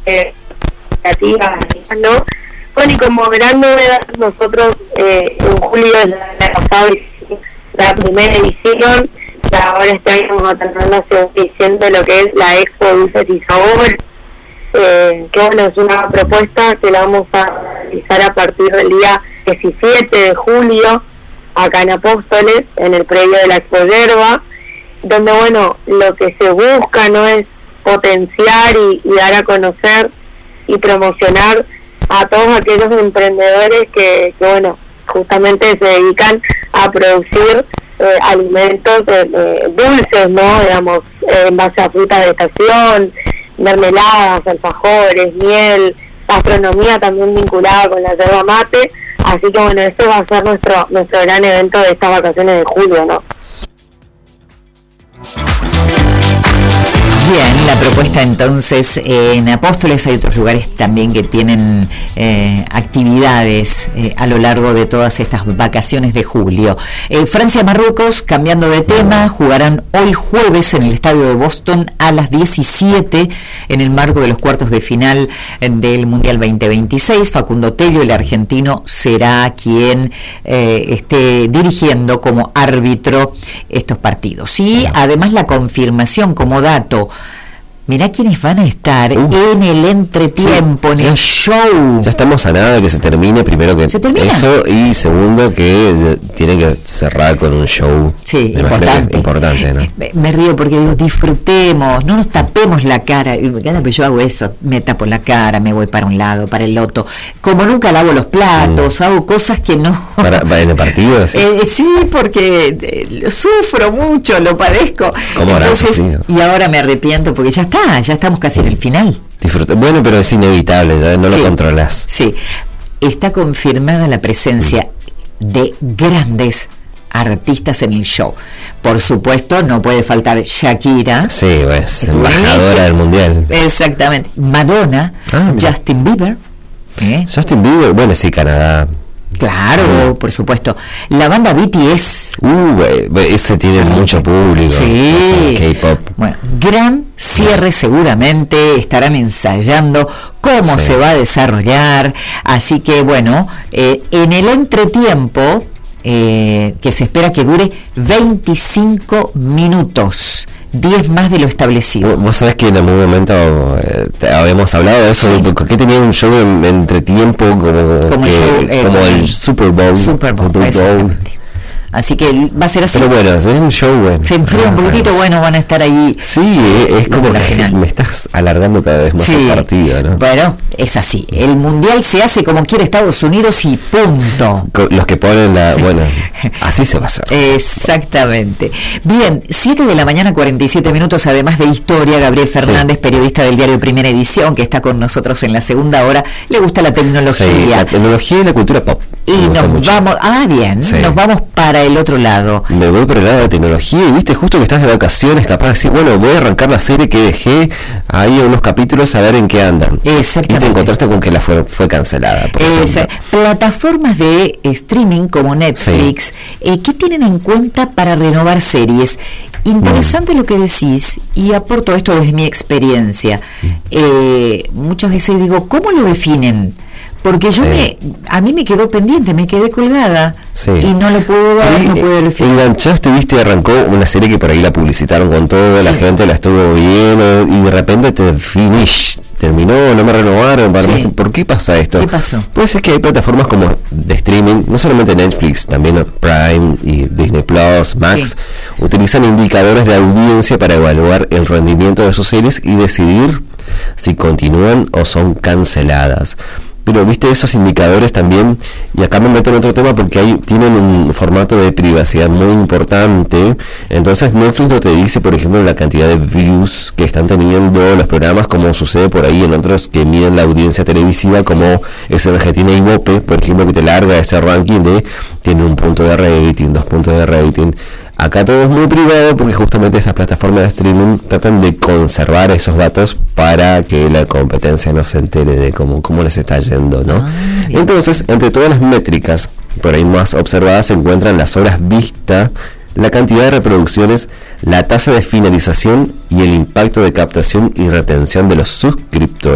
creativas, ¿no? Bueno, y como gran novedad, nosotros en julio del año pasado hicimos la primera edición, y ahora este año vamos a tener la segunda edición de lo que es la Expo Dulces y Sabor, que bueno, es una propuesta que la vamos a realizar a partir del día 17 de julio, acá en Apóstoles, en el predio de la Expo Yerba, donde bueno, lo que se busca no es potenciar y dar a conocer y promocionar a todos aquellos emprendedores que bueno, justamente se dedican a producir alimentos dulces, ¿no? Digamos, en base a frutas de estación, mermeladas, alfajores, miel, gastronomía también vinculada con la yerba mate. Así que bueno, ese va a ser nuestro gran evento de estas vacaciones de julio, ¿no? Bien, la propuesta entonces en Apóstoles. Hay otros lugares también que tienen actividades a lo largo de todas estas vacaciones de julio. Francia-Marruecos, cambiando de tema, jugarán hoy jueves en el estadio de Boston a las 17 en el marco de los cuartos de final del Mundial 2026. Facundo Tello, el argentino, será quien esté dirigiendo como árbitro estos partidos. Y además la confirmación como dato. Mirá quiénes van a estar en el entretiempo, en el show. Ya estamos a nada de que se termine, primero que ¿Se termina? Eso, y segundo que tiene que cerrar con un show. Sí, importante, ¿no? Me río porque digo, disfrutemos, no nos tapemos la cara. Pero yo hago eso, me tapo la cara, me voy para un lado, para el otro. Como nunca lavo los platos, hago cosas que no... ¿Para en el partido? Sí, porque sufro mucho, lo padezco. Entonces, y ahora me arrepiento porque ya estamos casi en el final. Bueno, pero es inevitable, ya no lo controlas. Sí, está confirmada la presencia de grandes artistas en el show. Por supuesto, no puede faltar Shakira. Sí, pues, embajadora del mundial. Exactamente. Madonna, Justin Bieber. Justin Bieber, bueno, sí, Canadá. Claro, por supuesto. La banda BTS. Ese tiene mucho público. Sí. K-pop. Bueno, gran cierre seguramente. Estarán ensayando cómo se va a desarrollar. Así que bueno, en el entretiempo, que se espera que dure 25 minutos. 10 más de lo establecido. Vos sabés que en algún momento habíamos hablado de eso, que tenía un show en entretiempo como el Super Bowl. Exactamente. Así que va a ser así. Pero bueno, es un show bueno. Se enfría un poquitito, bueno, van a estar ahí. Sí, es como que me estás alargando cada vez más el partido, ¿no? Bueno, es así. El mundial se hace como quiere Estados Unidos y punto. Los que ponen bueno, así se va a hacer. Exactamente. Bien, 7 de la mañana, 47 minutos, además de historia. Gabriel Fernández, periodista del diario Primera Edición, que está con nosotros en la segunda hora. Le gusta la tecnología. Sí, la tecnología y la cultura pop. Y nos vamos, nos vamos para el otro lado. Me voy por el lado de tecnología y viste, justo que estás de vacaciones, capaz de decir, bueno, voy a arrancar la serie que dejé ahí unos capítulos a ver en qué andan. Exactamente. Y te encontraste con que la fue cancelada. Plataformas de streaming como Netflix, ¿qué tienen en cuenta para renovar series? Interesante lo que decís, y aporto esto desde mi experiencia. Muchas veces digo, ¿cómo lo definen? Porque a mí me quedó pendiente, me quedé colgada y no lo puedo ver, no puedo definir. Enganchaste, viste, arrancó una serie que por ahí la publicitaron con toda la gente, la estuvo viendo y de repente terminó, no me renovaron. ¿Por qué pasa esto? ¿Qué pasó? Puede ser que hay plataformas como de streaming, no solamente Netflix, también Prime y Disney Plus, Max, utilizan indicadores de audiencia para evaluar el rendimiento de sus series y decidir si continúan o son canceladas. Pero viste esos indicadores también, y acá me meto en otro tema porque tienen un formato de privacidad muy importante. Entonces Netflix no te dice, por ejemplo, la cantidad de views que están teniendo los programas, como sucede por ahí en otros que miden la audiencia televisiva, como es en Argentina Ibope, por ejemplo, que te larga ese ranking tiene 1 punto de rating, 2 puntos de rating. Acá todo es muy privado porque justamente estas plataformas de streaming tratan de conservar esos datos para que la competencia no se entere de cómo les está yendo, ¿no? Entonces, entre todas las métricas por ahí más observadas se encuentran las horas vistas, la cantidad de reproducciones, la tasa de finalización y el impacto de captación y retención de los suscriptores.